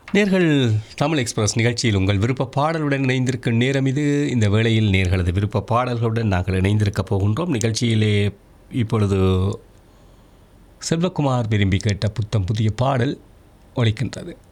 நேர்கள் தமிழ் எக்ஸ்பிரஸ் நிகழ்ச்சியில் உங்கள் விருப்ப பாடலுடன் இணைந்திருக்கும் நேரம் இது. இந்த வேளையில் நேர்களது விருப்ப பாடல்களுடன் நாங்கள் இணைந்திருக்கப் போகின்றோம். நிகழ்ச்சியிலே இப்பொழுது செல்வகுமார் விரும்பி கேட்ட புத்தம் புதிய பாடல் ஒலிக்கின்றது.